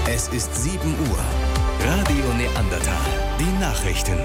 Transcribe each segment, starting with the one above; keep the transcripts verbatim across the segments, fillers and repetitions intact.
Es ist sieben Uhr. Radio Neandertal. Die Nachrichten.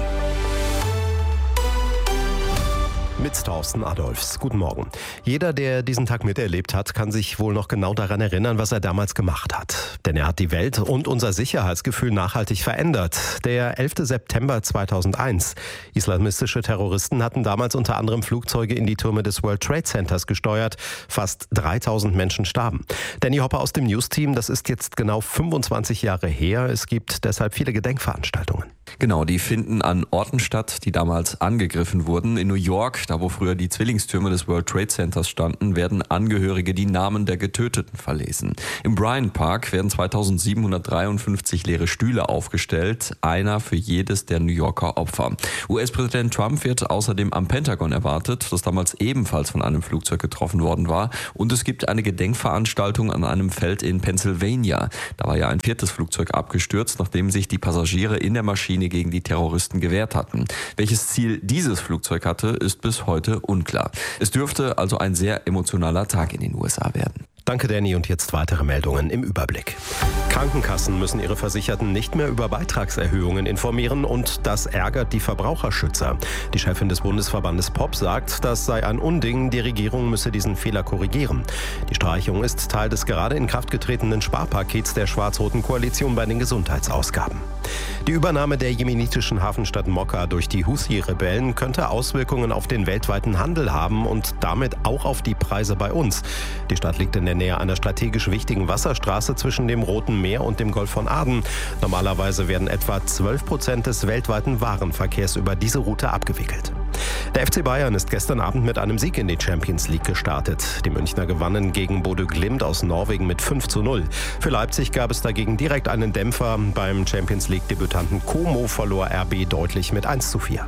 Mit Thorsten Adolfs. Guten Morgen. Jeder, der diesen Tag miterlebt hat, kann sich wohl noch genau daran erinnern, was er damals gemacht hat. Denn er hat die Welt und unser Sicherheitsgefühl nachhaltig verändert. Der elfter September zweitausendeins. Islamistische Terroristen hatten damals unter anderem Flugzeuge in die Türme des World Trade Centers gesteuert. Fast dreitausend Menschen starben. Danny Hopper aus dem News-Team, das ist jetzt genau fünfundzwanzig Jahre her. Es gibt deshalb viele Gedenkveranstaltungen. Genau, die finden an Orten statt, die damals angegriffen wurden. In New York, da wo früher die Zwillingstürme des World Trade Centers standen, werden Angehörige die Namen der Getöteten verlesen. Im Bryant Park werden zweitausendsiebenhundertdreiundfünfzig leere Stühle aufgestellt, einer für jedes der New Yorker Opfer. U S-Präsident Trump wird außerdem am Pentagon erwartet, das damals ebenfalls von einem Flugzeug getroffen worden war. Und es gibt eine Gedenkveranstaltung an einem Feld in Pennsylvania. Da war ja ein viertes Flugzeug abgestürzt, nachdem sich die Passagiere in der Maschine gegen die Terroristen gewehrt hatten. Welches Ziel dieses Flugzeug hatte, ist bis heute unklar. Es dürfte also ein sehr emotionaler Tag in den U S A werden. Danke, Danny. Und jetzt weitere Meldungen im Überblick. Krankenkassen müssen ihre Versicherten nicht mehr über Beitragserhöhungen informieren und das ärgert die Verbraucherschützer. Die Chefin des Bundesverbandes P O P sagt, das sei ein Unding, die Regierung müsse diesen Fehler korrigieren. Die Streichung ist Teil des gerade in Kraft getretenen Sparpakets der schwarz-roten Koalition bei den Gesundheitsausgaben. Die Übernahme der jemenitischen Hafenstadt Mokka durch die Husi-Rebellen könnte Auswirkungen auf den weltweiten Handel haben und damit auch auf die Preise bei uns. Die Stadt liegt in der Nähe einer strategisch wichtigen Wasserstraße zwischen dem Roten Meer und dem Golf von Aden. Normalerweise werden etwa zwölf Prozent des weltweiten Warenverkehrs über diese Route abgewickelt. Der F C Bayern ist gestern Abend mit einem Sieg in die Champions League gestartet. Die Münchner gewannen gegen Bodø Glimt aus Norwegen mit fünf zu null. Für Leipzig gab es dagegen direkt einen Dämpfer. Beim Champions League-Debütanten Como verlor R B deutlich mit eins zu vier.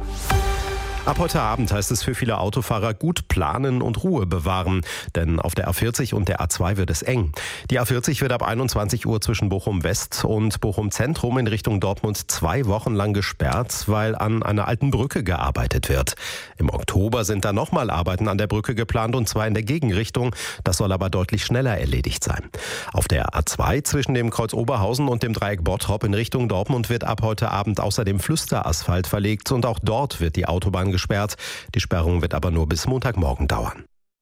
Ab heute Abend heißt es für viele Autofahrer gut planen und Ruhe bewahren, denn auf der A vierzig und der A zwei wird es eng. Die A vierzig wird ab einundzwanzig Uhr zwischen Bochum West und Bochum Zentrum in Richtung Dortmund zwei Wochen lang gesperrt, weil an einer alten Brücke gearbeitet wird. Im Oktober sind dann nochmal Arbeiten an der Brücke geplant und zwar in der Gegenrichtung. Das soll aber deutlich schneller erledigt sein. Auf der A zwei zwischen dem Kreuz Oberhausen und dem Dreieck Bottrop in Richtung Dortmund wird ab heute Abend außerdem Flüsterasphalt verlegt und auch dort wird die Autobahn gesperrt. Die Sperrung wird aber nur bis Montagmorgen dauern.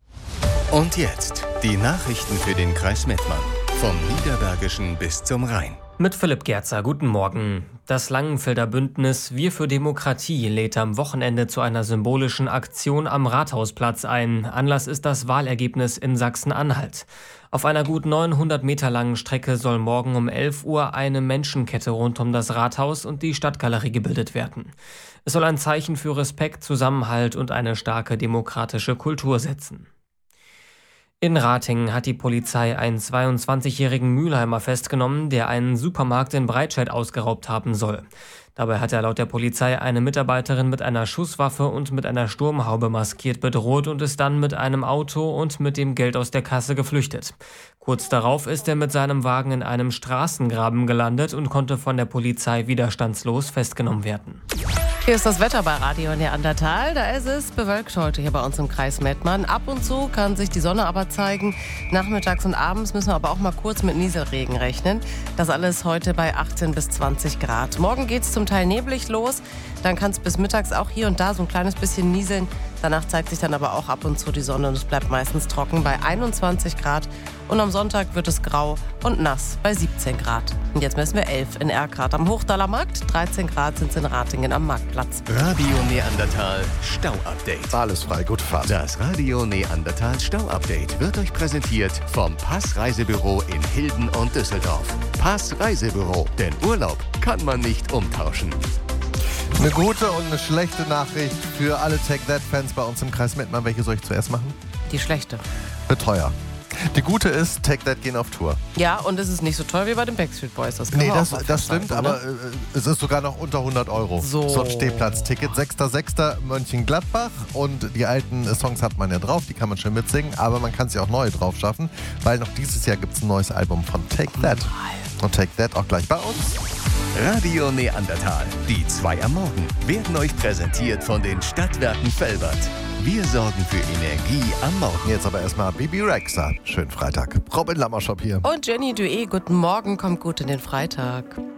Und jetzt die Nachrichten für den Kreis Mettmann. Vom Niederbergischen bis zum Rhein. Mit Philipp Gerzer, guten Morgen. Das Langenfelder Bündnis Wir für Demokratie lädt am Wochenende zu einer symbolischen Aktion am Rathausplatz ein. Anlass ist das Wahlergebnis in Sachsen-Anhalt. Auf einer gut neunhundert Meter langen Strecke soll morgen um elf Uhr eine Menschenkette rund um das Rathaus und die Stadtgalerie gebildet werden. Es soll ein Zeichen für Respekt, Zusammenhalt und eine starke demokratische Kultur setzen. In Ratingen hat die Polizei einen zweiundzwanzigjährigen Mülheimer festgenommen, der einen Supermarkt in Breitscheid ausgeraubt haben soll. Dabei hat er laut der Polizei eine Mitarbeiterin mit einer Schusswaffe und mit einer Sturmhaube maskiert bedroht und ist dann mit einem Auto und mit dem Geld aus der Kasse geflüchtet. Kurz darauf ist er mit seinem Wagen in einem Straßengraben gelandet und konnte von der Polizei widerstandslos festgenommen werden. Hier ist das Wetter bei Radio Neandertal. Da ist es bewölkt heute hier bei uns im Kreis Mettmann. Ab und zu kann sich die Sonne aber zeigen. Nachmittags und abends müssen wir aber auch mal kurz mit Nieselregen rechnen. Das alles heute bei achtzehn bis zwanzig Grad. Morgen geht es zum Teil neblig los. Dann kann es bis mittags auch hier und da so ein kleines bisschen nieseln. Danach zeigt sich dann aber auch ab und zu die Sonne und es bleibt meistens trocken bei einundzwanzig Grad. Und am Sonntag wird es grau und nass bei siebzehn Grad. Und jetzt messen wir elf in Erkrath am Hochdaler Markt. dreizehn Grad sind es in Ratingen am Marktplatz. Radio Neandertal Stau-Update. Alles frei, gute Fahrt. Das Radio Neandertal Stau-Update wird euch präsentiert vom Pass Reisebüro in Hilden und Düsseldorf. Pass Reisebüro, denn Urlaub kann man nicht umtauschen. Eine gute und eine schlechte Nachricht für alle Take That-Fans bei uns im Kreis Mettmann. Welche soll ich zuerst machen? Die schlechte. Wird teuer. Die gute ist, Take That gehen auf Tour. Ja, und es ist nicht so teuer wie bei den Backstreet Boys. Das kann nee, man das, auch mal das stimmt, festhalten, aber ne? äh, es ist sogar noch unter hundert Euro. So. So ein Stehplatzticket. sechster sechster Mönchengladbach. Und die alten Songs hat man ja drauf, die kann man schön mitsingen. Aber man kann sich auch neue drauf schaffen, weil noch dieses Jahr gibt es ein neues Album von Take That. Und Take That auch gleich bei uns. Radio Neandertal, die zwei am Morgen, werden euch präsentiert von den Stadtwerken Velbert. Wir sorgen für Energie am Morgen. Jetzt aber erstmal Bibi Rexha. Schönen Freitag. Robin Lammerschop hier. Und Jenny Dué, guten Morgen, kommt gut in den Freitag.